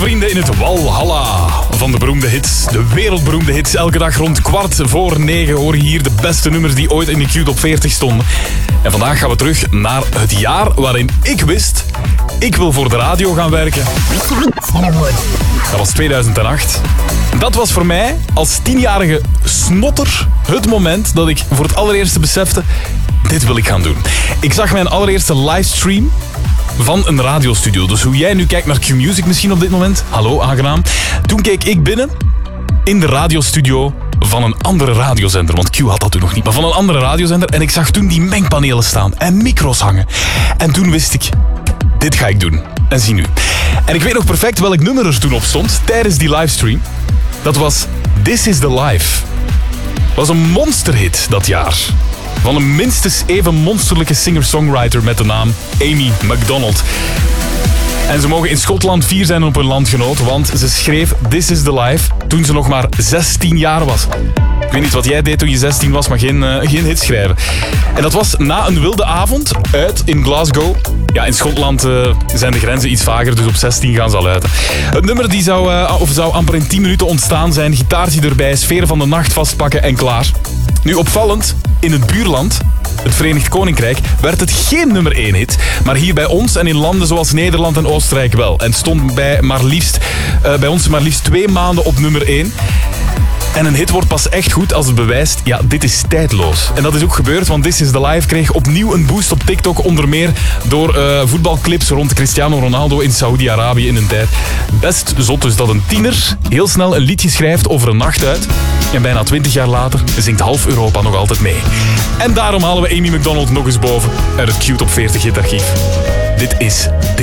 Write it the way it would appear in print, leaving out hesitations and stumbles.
vrienden in het Walhalla van de beroemde hits. De wereldberoemde hits. Elke dag rond 8:45 hoor je hier de beste nummers die ooit in de Q-top 40 stonden. En vandaag gaan we terug naar het jaar waarin ik wist... ik wil voor de radio gaan werken. Dat was 2008. Dat was voor mij als 10-jarige snotter het moment dat ik voor het allereerste besefte... dit wil ik gaan doen. Ik zag mijn allereerste livestream van een radiostudio. Dus hoe jij nu kijkt naar Q-Music misschien op dit moment. Hallo, aangenaam. Toen keek ik binnen in de radiostudio van een andere radiozender. Want Q had dat toen nog niet. Maar van een andere radiozender. En ik zag toen die mengpanelen staan en micro's hangen. En toen wist ik, dit ga ik doen. En zie nu. En ik weet nog perfect welk nummer er toen op stond tijdens die livestream. Dat was This is the Life. Dat was een monsterhit dat jaar. Van een minstens even monsterlijke singer-songwriter met de naam Amy Macdonald. En ze mogen in Schotland fier zijn op hun landgenoot, want ze schreef This is the Life toen ze nog maar 16 jaar was. Ik weet niet wat jij deed toen je 16 was, maar geen hits schrijven. En dat was na een wilde avond uit in Glasgow. Ja, in Schotland zijn de grenzen iets vager, dus op 16 gaan ze al uit. Het nummer die zou amper in 10 minuten ontstaan zijn. Gitaartje erbij, sfeer van de nacht vastpakken en klaar. Nu opvallend, in het buurland, het Verenigd Koninkrijk, werd het geen nummer 1 hit. Maar hier bij ons en in landen zoals Nederland en Oostenrijk wel. En stond bij ons maar liefst 2 maanden op nummer 1. En een hit wordt pas echt goed als het bewijst, ja, dit is tijdloos. En dat is ook gebeurd, want This is the Life kreeg opnieuw een boost op TikTok. Onder meer door voetbalclips rond Cristiano Ronaldo in Saoedi-Arabië in een tijd. Best zot dus dat een tiener heel snel een liedje schrijft over een nacht uit. En bijna 20 jaar later zingt half Europa nog altijd mee. En daarom halen we Amy Macdonald nog eens boven uit het Q-top 40 hitarchief. Dit is